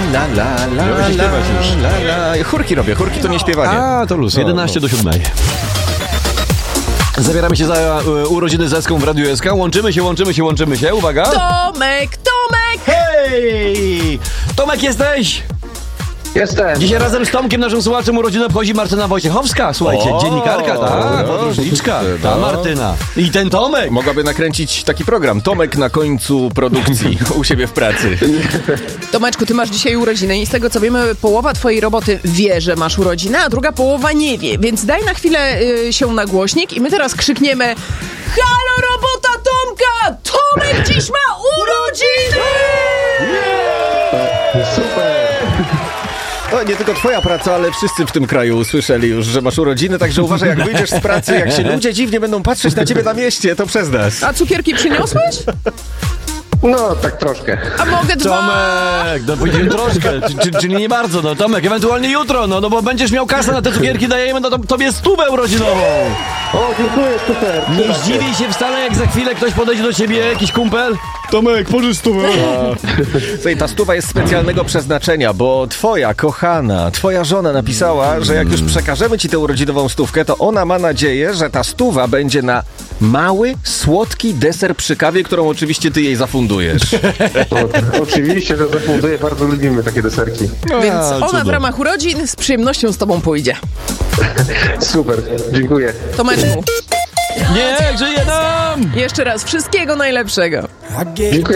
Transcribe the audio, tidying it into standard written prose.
Ja się śpiewać już. Chórki robię, chórki to nie śpiewanie. A, to luz, 11 do 7. Zabieramy się za urodziny Zeską w Radiu SK. Łączymy się. Uwaga. Tomek! Hej! Tomek, jesteś? Jestem. Dzisiaj razem z Tomkiem, naszym słuchaczem, urodziny obchodzi Martyna Wojciechowska. Słuchajcie, dziennikarka, podróżniczka, ta Martyna. I ten Tomek. Mogłaby nakręcić taki program. Tomek na końcu produkcji u siebie w pracy. Tomeczku, ty masz dzisiaj urodziny i z tego co wiemy, połowa twojej roboty wie, że masz urodziny, a druga połowa nie wie. Więc daj na chwilę się na głośnik i my teraz krzykniemy: halo, robota Tomka! Tomek dziś ma urodziny! Super. No, nie tylko twoja praca, ale wszyscy w tym kraju usłyszeli już, że masz urodziny, także uważaj, jak wyjdziesz z pracy, jak się ludzie dziwnie będą patrzeć na ciebie na mieście, to przez nas. A cukierki przyniosłeś? No, tak troszkę. A mogę dwa? Tomek, no powiedziałem troszkę, czyli nie bardzo, no Tomek, ewentualnie jutro, no bo będziesz miał kasę na te cukierki, dajemy tobie 100 urodzinową. O, dziękuję, super. Nie zdziwię się wcale, jak za chwilę ktoś podejdzie do ciebie, jakiś kumpel. Tomek, pożycz 100. Słuchaj, ta 100 jest specjalnego przeznaczenia, bo twoja kochana, twoja żona napisała, że jak już przekażemy ci tę urodzinową 100, to ona ma nadzieję, że ta 100 będzie na mały, słodki deser przy kawie, którą oczywiście ty jej zafundujesz. Oczywiście, że zafunduję, bardzo lubimy takie deserki. Więc ona w ramach urodzin z przyjemnością z tobą pójdzie. Super, dziękuję. Tomeczku, Niech żyje nam! jeszcze raz wszystkiego najlepszego. Dziękuję.